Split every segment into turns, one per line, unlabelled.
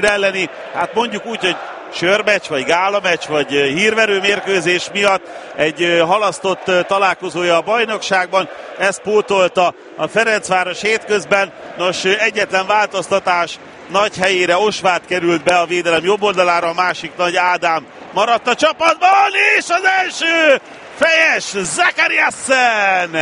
elleni, hát mondjuk úgy, hogy sörmeccs, vagy gálameccs, vagy hírverő mérkőzés miatt egy halasztott találkozója a bajnokságban. Ezt pótolta a Ferencváros hétközben. Nos, egyetlen változtatás, nagy helyére Osváth került be a védelem jobb oldalára, a másik Nagy Ádám maradt a csapatban, és az első fejes Zakariassen!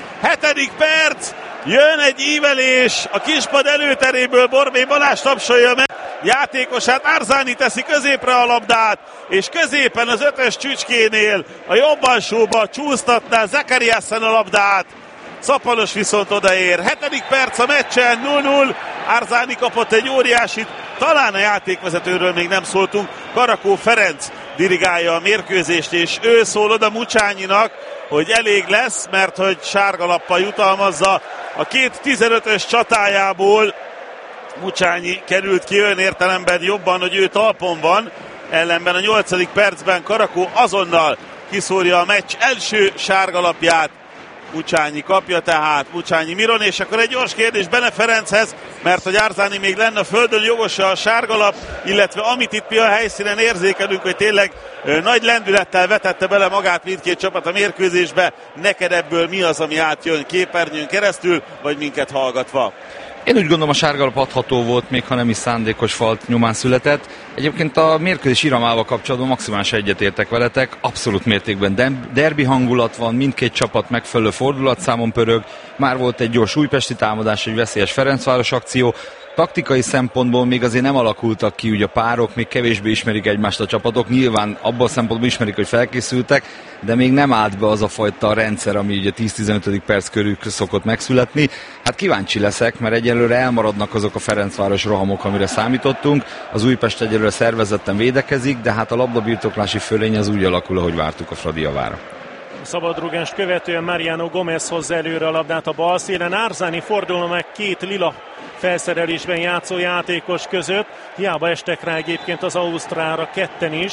7. perc, jön egy ívelés a kispad előteréből, Borbély Balázs tapsolja meg játékosát, Arzani teszi középre a labdát, és középen az 5-ös csücskénél a jobb alsóba csúsztatná Zakariassen a labdát. Szapalos viszont odaér. 7. perc a meccsen, 0-0. Arzani kapott egy óriásit, talán a játékvezetőről még nem szóltunk. Karakó Ferenc dirigálja a mérkőzést, és ő szól oda Mucsányinak, hogy elég lesz, mert hogy sárgalappal jutalmazza. A két 15-ös csatájából Mucsányi került ki olyan értelemben jobban, hogy ő talpon van, ellenben a 8. percben Karakó azonnal kiszórja a meccs első sárgalapját. Mucsányi kapja tehát, Mucsányi Miron, és akkor egy gyors kérdés Bene Ferenchez, mert hogy Arzani még lenne a földön, jogos a sárgalap, illetve amit itt mi a helyszínen érzékelünk, hogy tényleg nagy lendülettel vetette bele magát mindkét csapat a mérkőzésbe. Neked ebből mi az, ami átjön képernyőn keresztül, vagy minket hallgatva?
Én úgy gondolom, a sárgalap adható volt, még ha nem is szándékos falt nyomán született. Egyébként a mérkőzés iramával kapcsolatban maximálisan egyetértek veletek, abszolút mértékben derbi hangulat van, mindkét csapat megfelelő fordulatszámon pörög, már volt egy gyors újpesti támadás, egy veszélyes Ferencváros akció. Taktikai szempontból még azért nem alakultak ki ugye a párok, még kevésbé ismerik egymást a csapatok, nyilván abban a szempontból ismerik, hogy felkészültek, de még nem állt be az a fajta rendszer, ami ugye 10-15. perc körül szokott megszületni. Hát kíváncsi leszek, mert egyelőre elmaradnak azok a Ferencváros rohamok, amire számítottunk. Az Újpest egyelőre szervezetten védekezik, de hát a labdabirtoklási fölény az úgy alakul, ahogy vártuk a Fradi javára.
Szabadrugást követően Mariano Gomez hozza előre a labdát a bal szélen. Arzani fordulna meg két lila felszerelésben játszó játékos között. Hiába estek rá egyébként az ausztrálra ketten is.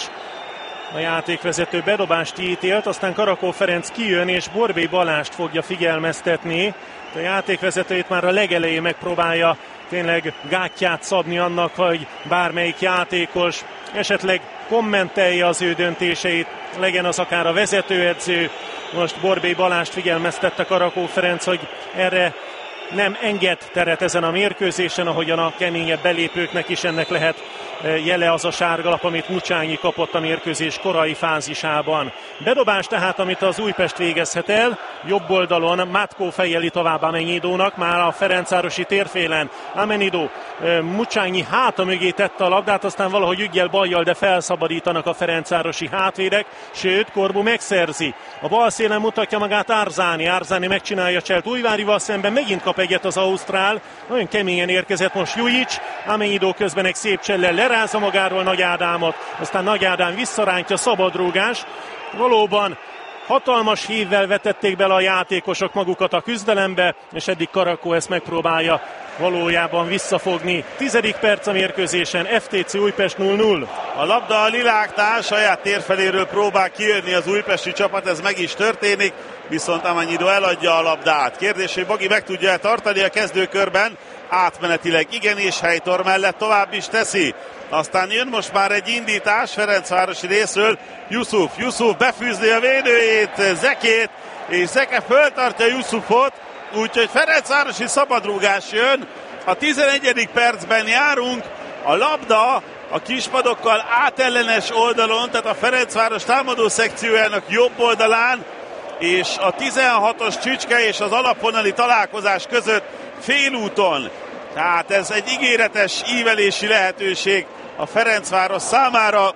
A játékvezető bedobást ítélt, aztán Karakó Ferenc kijön és Borbély Balást fogja figyelmeztetni. A játékvezető itt már a legelején megpróbálja tényleg gátját szabni annak, hogy bármelyik játékos esetleg kommentelje az ő döntéseit, legyen az akár a vezetőedző. Most Borbély Balást figyelmeztette Karakó Ferenc, hogy erre nem enged teret ezen a mérkőzésen, ahogyan a keményebb belépőknek is ennek lehet jele az a sárgalap, amit Mucsányi kapott a mérkőzés korai fázisában. Bedobás tehát, amit az Újpest végezhet el, jobb oldalon Mátkó fejeli tovább Amenidónak, már a Ferencvárosi térfélen. Amenidó Mucsányi háta mögé tette a labdát, aztán valahogy üggyel bajjal, de felszabadítanak a ferencvárosi hátvédek, sőt Korbu megszerzi. A bal szélen mutatja magát Arzani megcsinálja Cselt Újvárival szemben, megint kap egyet az ausztrál, nagyon keményen érkezett most Jujic, Amenidó közben egy szép csellel lerázza magáról Nagy Ádámot, aztán Nagy Ádám visszarántja, szabadrúgás. Valóban hatalmas hívvel vetették bele a játékosok magukat a küzdelembe, és eddig Karakó ezt megpróbálja valójában visszafogni. 10. perc a mérkőzésen, FTC Újpest 0-0.
A labda a liláktál, saját térfeléről próbál kijönni az újpesti csapat, ez meg is történik, viszont Amenidó eladja a labdát. Kérdés, hogy Bagi meg tudja tartani a kezdőkörben, átmenetileg igen, és Heitor mellett tovább is teszi. Aztán jön most már egy indítás Ferencvárosi részről, Yusuf befűzni a védőjét, Zekét, és Zeke föltartja Yusufot, úgyhogy Ferencvárosi szabadrúgás jön. A 11. percben járunk, a labda a kispadokkal átellenes oldalon, tehát a Ferencváros támadó szekciójának jobb oldalán, és a 16-os csücske és az alapvonali találkozás között félúton. Tehát ez egy ígéretes ívelési lehetőség a Ferencváros számára.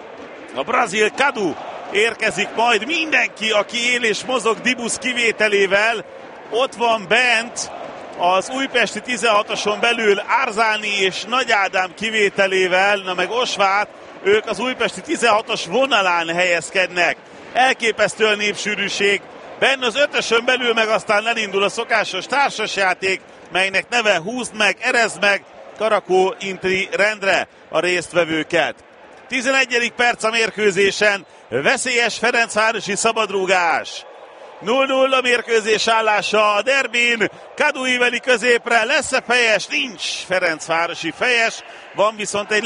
A brazil Cadu érkezik majd, mindenki, aki él és mozog Dibusz kivételével, ott van bent az újpesti 16-oson belül Arzani és Nagy Ádám kivételével, na meg Osváth, ők az újpesti 16-os vonalán helyezkednek. Elképesztő a népsűrűség, benne az 5-ösön belül meg aztán elindul a szokásos társasjáték, melynek neve Húzd meg, erezd meg, Karakó inti rendre a résztvevőket. 11. perc a mérkőzésen, veszélyes ferencvárosi szabadrúgás. 0-0 a mérkőzés állása a derbin. Kaduiveli középre, lesz-e fejes? Nincs Ferencvárosi fejes, van viszont egy